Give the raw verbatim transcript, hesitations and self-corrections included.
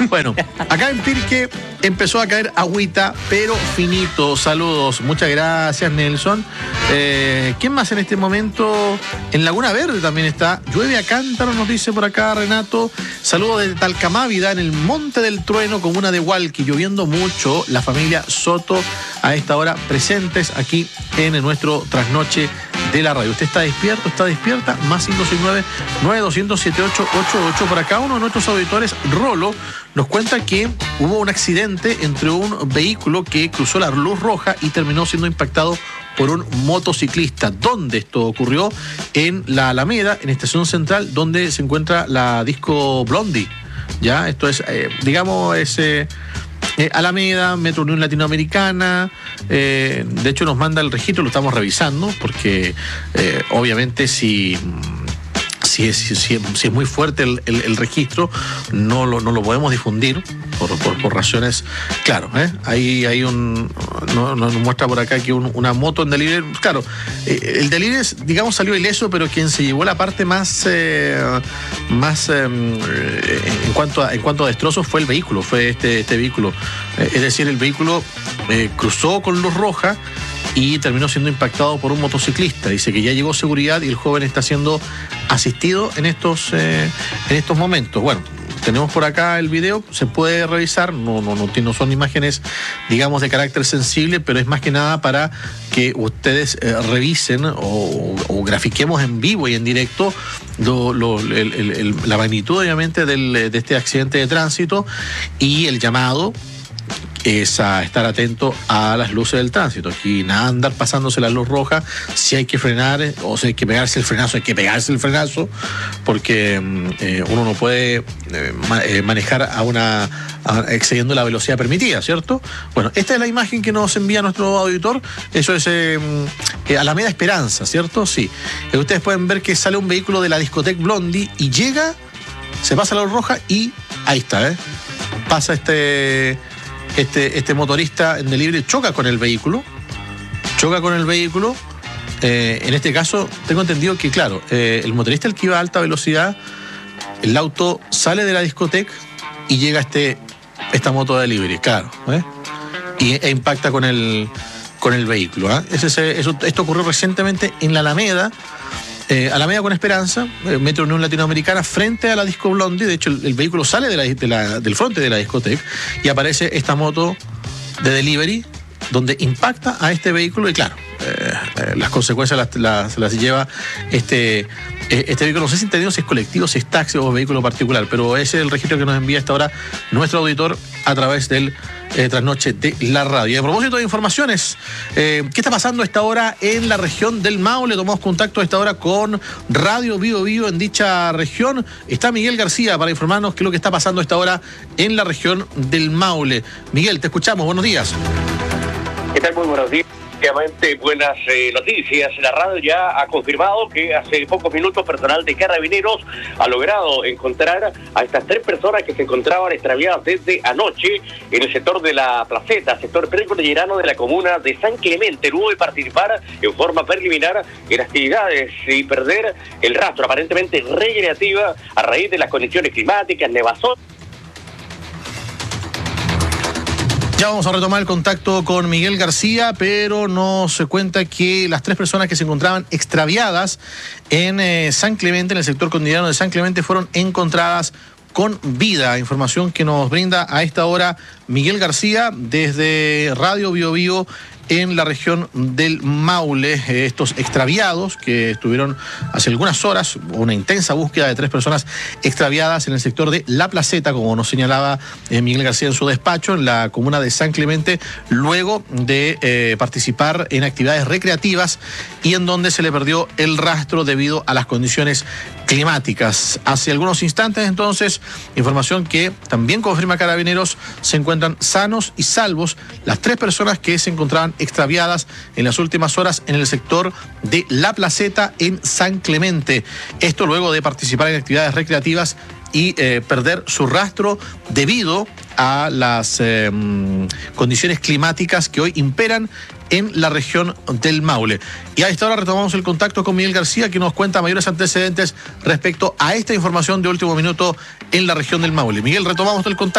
Bueno, acá en Pirque empezó a caer agüita, pero finito. Saludos, muchas gracias, Nelson. Eh, ¿Quién más en este momento? En Laguna Verde también está. Llueve a cántaro, nos dice por acá Renato. Saludos desde Talcamávida, en el Monte del Trueno, comuna de Hualqui. Lloviendo mucho. La familia Soto a esta hora presentes aquí en nuestro trasnoche de la radio. ¿Usted está despierto? ¿Está despierta? Más cinco seis nueve, nueve dos cero cero, siete ocho ocho ocho. Por acá uno de nuestros auditores, Rolo, nos cuenta que hubo un accidente entre un vehículo que cruzó la luz roja y terminó siendo impactado por un motociclista. ¿Dónde esto ocurrió? En la Alameda, en Estación Central, donde se encuentra la disco Blondie. Ya, esto es, eh, digamos, es... Eh, Eh, Alameda, Metro Unión Latinoamericana, eh, de hecho nos manda el registro, lo estamos revisando, porque eh, obviamente si, si, es, si, si es muy fuerte el, el, el registro, no lo, no lo podemos difundir por, por, por razones, claro, ¿eh? Ahí hay un, no, nos muestra por acá que un, una moto en delivery, claro, eh, el delivery, digamos, salió ileso, pero quien se llevó la parte más, eh, más eh, en cuanto a, en cuanto a destrozos fue el vehículo, fue este, este vehículo, eh, es decir, el vehículo eh, cruzó con luz roja y terminó siendo impactado por un motociclista. Dice que ya llegó seguridad y el joven está siendo asistido en estos, eh, en estos momentos. Bueno, tenemos por acá el video, se puede revisar, no, no, no, no son imágenes, digamos, de carácter sensible, pero es más que nada para que ustedes eh, revisen o, o grafiquemos en vivo y en directo lo, lo, el, el, el, la magnitud, obviamente, del, de este accidente de tránsito y el llamado es a estar atento a las luces del tránsito. Aquí nada andar pasándose la luz roja. Si hay que frenar o si hay que pegarse el frenazo, hay que pegarse el frenazo, porque eh, uno no puede eh, ma eh, manejar a una a, excediendo la velocidad permitida, ¿cierto? Bueno, esta es la imagen que nos envía nuestro auditor. Eso es eh, eh, Alameda Esperanza, ¿cierto? Sí. Eh, ustedes pueden ver que sale un vehículo de la discoteca Blondie y llega, se pasa la luz roja y ahí está, ¿eh? Pasa este... Este, este motorista en delivery choca con el vehículo, choca con el vehículo, eh, en este caso tengo entendido que, claro, eh, el motorista el que iba a alta velocidad, el auto sale de la discoteca y llega este, esta moto de delivery, claro, ¿eh? y, e impacta con el, con el vehículo, ¿eh? Ese, ese, eso, esto ocurrió recientemente en la Alameda, Eh, Alameda con Esperanza, eh, Metro Unión Latinoamericana, frente a la disco Blondie. De hecho, el, el vehículo sale de la, de la, del frente de la discoteca y aparece esta moto de delivery donde impacta a este vehículo y, claro, eh, eh, las consecuencias las, las, las lleva este, eh, este vehículo. No sé si entendemos si es colectivo, si es taxi o vehículo particular, pero ese es el registro que nos envía hasta ahora nuestro auditor a través del Eh, trasnoche de la radio. Y a propósito de informaciones, eh, ¿qué está pasando a esta hora en la región del Maule? Tomamos contacto a esta hora con Radio Bio Bio en dicha región. Está Miguel García para informarnos qué es lo que está pasando a esta hora en la región del Maule. Miguel, te escuchamos, buenos días. ¿Qué tal? Muy buenos días. Obviamente buenas eh, noticias. La radio ya ha confirmado que hace pocos minutos personal de Carabineros ha logrado encontrar a estas tres personas que se encontraban extraviadas desde anoche en el sector de la Placeta, sector precordillerano de la comuna de San Clemente, luego de participar en forma preliminar en actividades y perder el rastro aparentemente recreativa a raíz de las condiciones climáticas, nevazón. Ya vamos a retomar el contacto con Miguel García, pero nos cuenta que las tres personas que se encontraban extraviadas en eh, San Clemente, en el sector cordillerano de San Clemente, fueron encontradas con vida. Información que nos brinda a esta hora Miguel García desde Radio Bio Bio en la región del Maule. Eh, estos extraviados que estuvieron hace algunas horas, una intensa búsqueda de tres personas extraviadas en el sector de La Placeta, como nos señalaba eh, Miguel García en su despacho, en la comuna de San Clemente, luego de eh, participar en actividades recreativas y en donde se le perdió el rastro debido a las condiciones climáticas. Hace algunos instantes, entonces, información que también confirma Carabineros, se encuentran sanos y salvos las tres personas que se encontraban extraviadas en las últimas horas en el sector de La Placeta en San Clemente. Esto luego de participar en actividades recreativas y eh, perder su rastro debido a las eh, condiciones climáticas que hoy imperan en la región del Maule. Y a esta hora retomamos el contacto con Miguel García, que nos cuenta mayores antecedentes respecto a esta información de último minuto en la región del Maule. Miguel, retomamos el contacto.